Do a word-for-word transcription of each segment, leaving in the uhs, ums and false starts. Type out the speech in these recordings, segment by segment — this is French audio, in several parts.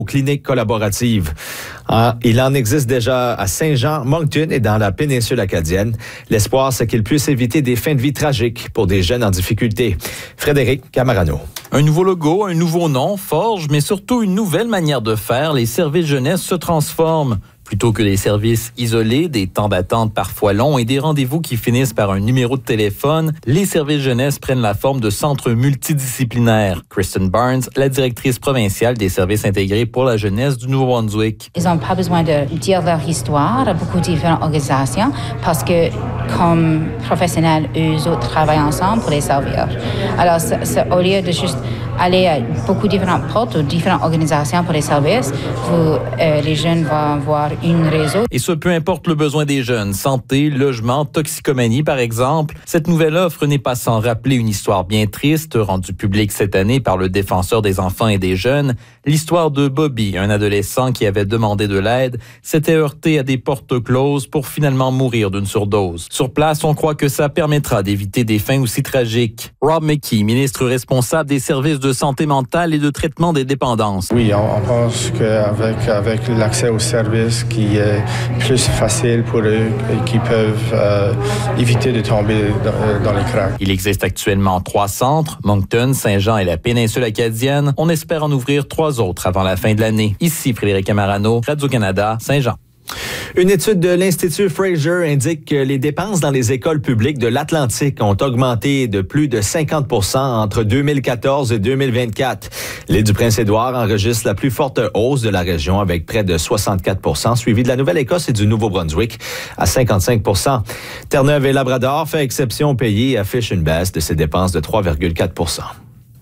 aux cliniques collaboratives. Ah, il en existe déjà à Saint-Jean, Moncton et dans la péninsule acadienne. L'espoir, c'est qu'ils puissent éviter des fins de vie tragiques pour des jeunes en difficulté. Frédéric Camarano. Un nouveau logo, un nouveau nom, Forge, mais surtout une nouvelle manière de faire. Les services jeunesse se transforment. Plutôt que des services isolés, des temps d'attente parfois longs et des rendez-vous qui finissent par un numéro de téléphone, les services jeunesse prennent la forme de centres multidisciplinaires. Kristen Barnes, la directrice provinciale des services intégrés pour la jeunesse du Nouveau-Brunswick. Ils n'ont pas besoin de dire leur histoire à beaucoup de différentes organisations parce que, comme professionnels, eux autres travaillent ensemble pour les servir. Alors, c'est, c'est, au lieu de juste aller à beaucoup de différentes portes ou différentes organisations pour les services, vous, euh, les jeunes vont avoir une réseau. Et ce, peu importe le besoin des jeunes, santé, logement, toxicomanie par exemple. Cette nouvelle offre n'est pas sans rappeler une histoire bien triste rendue publique cette année par le défenseur des enfants et des jeunes. L'histoire de Bobby, un adolescent qui avait demandé de l'aide, s'était heurté à des portes closes pour finalement mourir d'une surdose. Sur place, on croit que ça permettra d'éviter des fins aussi tragiques. Rob McKee, ministre responsable des services de santé mentale et de traitement des dépendances. Oui, on, on pense qu'avec avec l'accès aux services qui est plus facile pour eux et qui peuvent euh, éviter de tomber dans, dans les cracks. Il existe actuellement trois centres, Moncton, Saint-Jean et la péninsule acadienne. On espère en ouvrir trois autres avant la fin de l'année. Ici, Frédéric Camarano, Radio-Canada, Saint-Jean. Une étude de l'Institut Fraser indique que les dépenses dans les écoles publiques de l'Atlantique ont augmenté de plus de cinquante pour cent entre deux mille quatorze et deux mille vingt-quatre. L'île du Prince-Édouard enregistre la plus forte hausse de la région avec près de soixante-quatre pour cent, suivi de la Nouvelle-Écosse et du Nouveau-Brunswick à cinquante-cinq pour cent. Terre-Neuve et Labrador fait exception au pays et affiche une baisse de ses dépenses de trois virgule quatre pour cent.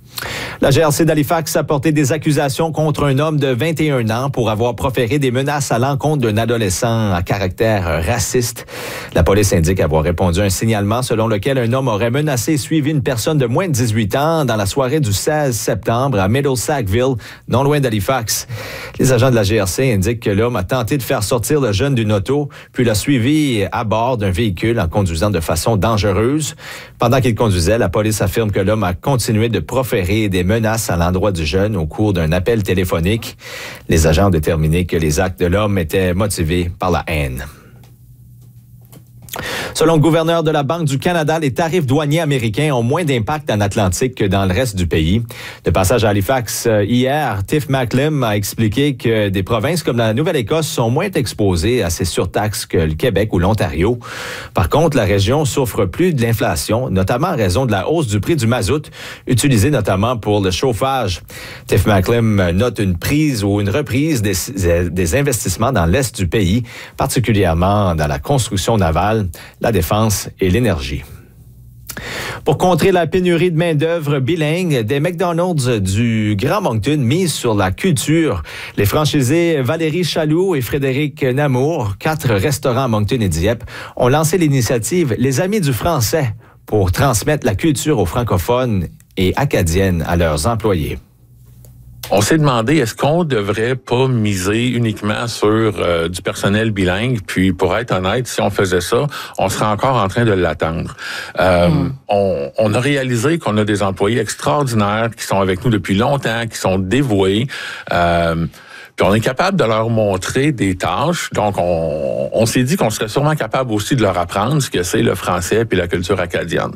La G R C d'Halifax a porté des accusations contre un homme de vingt et un ans pour avoir proféré des menaces à l'encontre d'un adolescent à caractère raciste. La police indique avoir répondu à un signalement selon lequel un homme aurait menacé et suivi une personne de moins de dix-huit ans dans la soirée du seize septembre à Middlesackville, non loin d'Halifax. Les agents de la G R C indiquent que l'homme a tenté de faire sortir le jeune d'une auto, puis l'a suivi à bord d'un véhicule en conduisant de façon dangereuse. Pendant qu'il conduisait, la police affirme que l'homme a continué de proférer des menaces à l'endroit du jeune au cours d'un appel téléphonique. Les agents ont déterminé que les actes de l'homme étaient motivés par la haine. Selon le gouverneur de la Banque du Canada, les tarifs douaniers américains ont moins d'impact en Atlantique que dans le reste du pays. De passage à Halifax hier, Tiff Macklem a expliqué que des provinces comme la Nouvelle-Écosse sont moins exposées à ces surtaxes que le Québec ou l'Ontario. Par contre, la région souffre plus de l'inflation, notamment en raison de la hausse du prix du mazout, utilisé notamment pour le chauffage. Tiff Macklem note une prise ou une reprise des, des investissements dans l'est du pays, particulièrement dans la construction navale, la défense et l'énergie. Pour contrer la pénurie de main-d'œuvre bilingue, des McDonald's du Grand Moncton misent sur la culture. Les franchisés Valérie Chaloux et Frédéric Namour, quatre restaurants à Moncton et Dieppe, ont lancé l'initiative Les Amis du français pour transmettre la culture aux francophones et acadiennes à leurs employés. On s'est demandé, est-ce qu'on devrait pas miser uniquement sur euh, du personnel bilingue? Puis, pour être honnête, si on faisait ça, on serait encore en train de l'attendre. Euh, mmh. on, on a réalisé qu'on a des employés extraordinaires qui sont avec nous depuis longtemps, qui sont dévoués. Euh, Puis on est capable de leur montrer des tâches. Donc, on, on s'est dit qu'on serait sûrement capable aussi de leur apprendre ce que c'est le français puis la culture acadienne.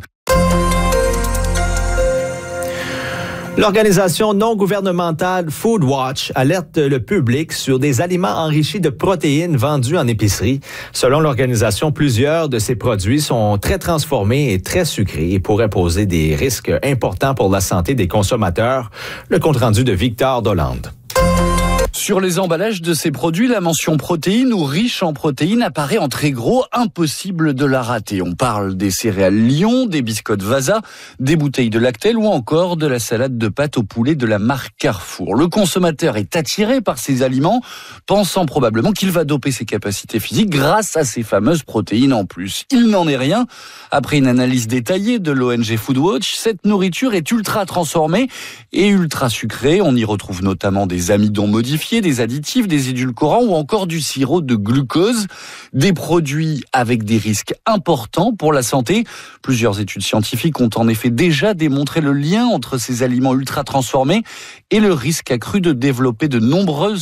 L'organisation non gouvernementale Food Watch alerte le public sur des aliments enrichis de protéines vendus en épicerie. Selon l'organisation, plusieurs de ces produits sont très transformés et très sucrés et pourraient poser des risques importants pour la santé des consommateurs. Le compte-rendu de Victor Dolande. Sur les emballages de ces produits, la mention protéines ou riche en protéines apparaît en très gros, impossible de la rater. On parle des céréales Lion, des biscottes Vasa, des bouteilles de Lactel ou encore de la salade de pâtes au poulet de la marque Carrefour. Le consommateur est attiré par ces aliments, pensant probablement qu'il va doper ses capacités physiques grâce à ces fameuses protéines en plus. Il n'en est rien. Après une analyse détaillée de l'O N G Foodwatch, cette nourriture est ultra transformée et ultra sucrée. On y retrouve notamment des amidons modifiés, emulsifiés, des additifs, des édulcorants ou encore du sirop de glucose. Des produits avec des risques importants pour la santé. Plusieurs études scientifiques ont en effet déjà démontré le lien entre ces aliments ultra transformés et le risque accru de développer de nombreuses